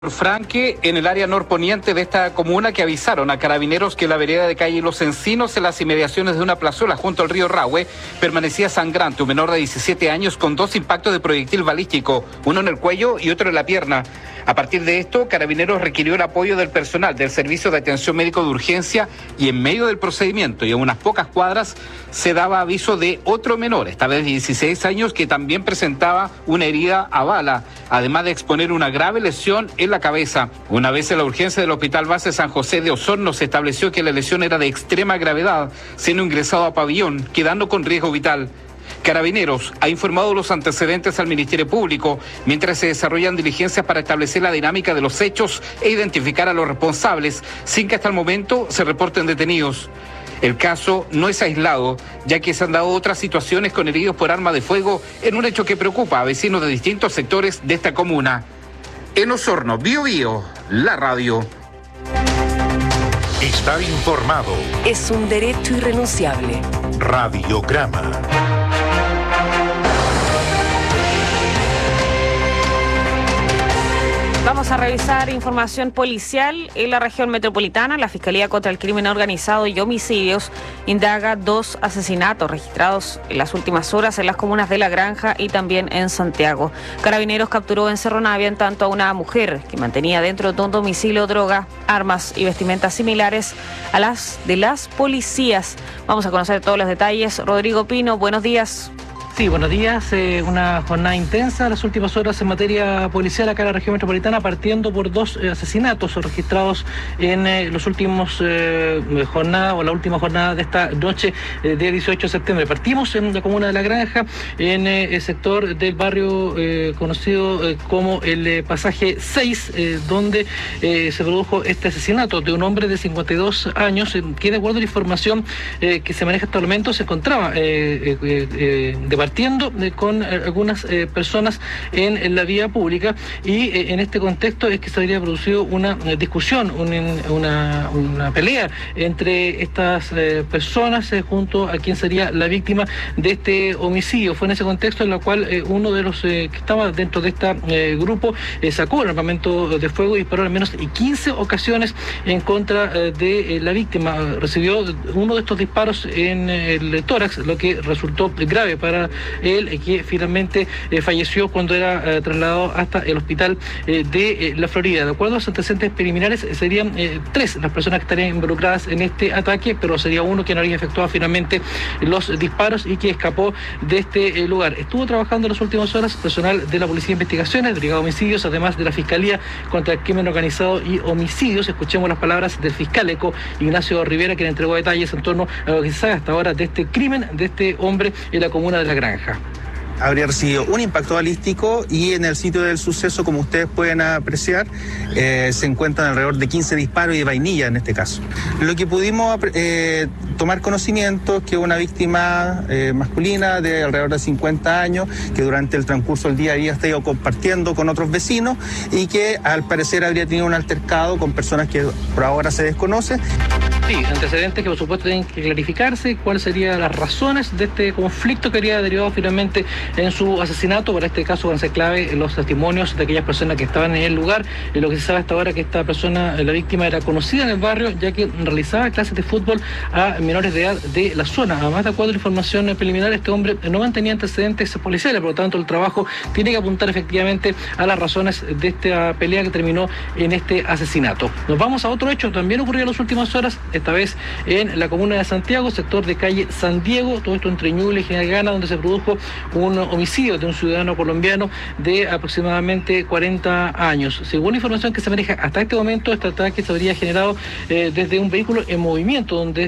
Franque, en el área norponiente de esta comuna, que avisaron a carabineros que la vereda de calle Los Encinos, en las inmediaciones de una plazuela junto al río Rahue, permanecía sangrante un menor de 17 años con 2 impactos de proyectil balístico, uno en el cuello y otro en la pierna. A partir de esto, Carabineros requirió el apoyo del personal del Servicio de Atención Médico de Urgencia y en medio del procedimiento y a unas pocas cuadras se daba aviso de otro menor, esta vez de 16 años, que también presentaba una herida a bala, además de exponer una grave lesión en la cabeza. Una vez en la urgencia del Hospital Base San José de Osorno se estableció que la lesión era de extrema gravedad, siendo ingresado a pabellón, quedando con riesgo vital. Carabineros ha informado los antecedentes al Ministerio Público mientras se desarrollan diligencias para establecer la dinámica de los hechos e identificar a los responsables sin que hasta el momento se reporten detenidos. El caso no es aislado, ya que se han dado otras situaciones con heridos por arma de fuego en un hecho que preocupa a vecinos de distintos sectores de esta comuna. En Osorno, Biobío, la radio. Estar informado es un derecho irrenunciable. Radiograma. Vamos a revisar información policial en la región metropolitana. La Fiscalía contra el Crimen Organizado y Homicidios indaga 2 asesinatos registrados en las últimas horas en las comunas de La Granja y también en Santiago. Carabineros capturó en Cerro Navia en tanto a una mujer que mantenía dentro de un domicilio droga, armas y vestimentas similares a las de las policías. Vamos a conocer todos los detalles. Rodrigo Pino, buenos días. Sí, buenos días. Una jornada intensa las últimas horas en materia policial acá en la región metropolitana, partiendo por 2 asesinatos registrados en los últimos jornadas o la última jornada de esta noche de 18 de septiembre. Partimos en la comuna de La Granja, en el sector del barrio conocido como el Pasaje 6, donde se produjo este asesinato de un hombre de 52 años que, de acuerdo a la información que se maneja hasta el momento, se encontraba departiendo con algunas personas en la vía pública, y en este contexto es que se habría producido una discusión, una pelea entre estas personas junto a quien sería la víctima de este homicidio. Fue en ese contexto en el cual uno de los que estaba dentro de este grupo sacó el armamento de fuego y disparó al menos 15 ocasiones en contra de la víctima. Recibió uno de estos disparos en el tórax, lo que resultó grave para él, que finalmente falleció cuando era trasladado hasta el hospital de la Florida. De acuerdo a los antecedentes preliminares, serían 3 las personas que estarían involucradas en este ataque, pero sería uno quien habría efectuado finalmente los disparos y que escapó de este lugar. Estuvo trabajando en las últimas horas personal de la Policía de Investigaciones, Brigada de Homicidios, además de la Fiscalía contra el Crimen Organizado y Homicidios. Escuchemos las palabras del fiscal ECO Ignacio Rivera, quien entregó detalles en torno a lo que se sabe hasta ahora de este crimen, de este hombre en la comuna de La Granja. Habría recibido un impacto balístico y en el sitio del suceso, como ustedes pueden apreciar, se encuentran alrededor de 15 disparos y de vainilla en este caso. Lo que pudimos tomar conocimiento es que una víctima masculina de alrededor de 50 años, que durante el transcurso del día había estado compartiendo con otros vecinos y que al parecer habría tenido un altercado con personas que por ahora se desconocen. Sí, antecedentes que por supuesto tienen que clarificarse, cuáles serían las razones de este conflicto que habría derivado finalmente en su asesinato. Para este caso van a ser clave los testimonios de aquellas personas que estaban en el lugar. Lo que se sabe hasta ahora es que esta persona, la víctima, era conocida en el barrio, ya que realizaba clases de fútbol a menores de edad de la zona. Además, de acuerdo a la información preliminar, este hombre no mantenía antecedentes policiales, por lo tanto el trabajo tiene que apuntar efectivamente a las razones de esta pelea que terminó en este asesinato. Nos vamos a otro hecho, también ocurrió en las últimas horas, esta vez en la comuna de Santiago, sector de calle San Diego, todo esto entre Ñuble y General Gana, donde se produjo un homicidio de un ciudadano colombiano de aproximadamente 40 años. Según la información que se maneja hasta este momento, este ataque se habría generado desde un vehículo en movimiento, donde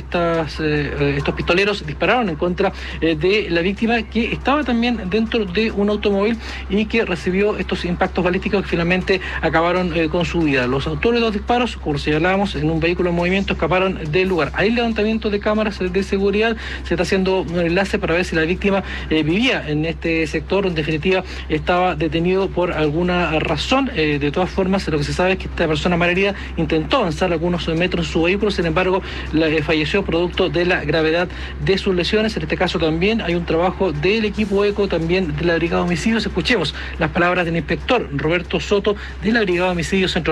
estos pistoleros dispararon en contra de la víctima, que estaba también dentro de un automóvil y que recibió estos impactos balísticos que finalmente acabaron con su vida. Los autores de los disparos, como señalábamos, en un vehículo en movimiento, escaparon ubicación del lugar. Hay levantamiento de cámaras de seguridad, se está haciendo un enlace para ver si la víctima vivía en este sector, en definitiva estaba detenido por alguna razón. De todas formas, lo que se sabe es que esta persona malherida intentó avanzar algunos metros en su vehículo, sin embargo, falleció producto de la gravedad de sus lesiones. En este caso también hay un trabajo del equipo ECO, también de la Brigada de Homicidios. Escuchemos las palabras del inspector Roberto Soto de la Brigada de Homicidios Centro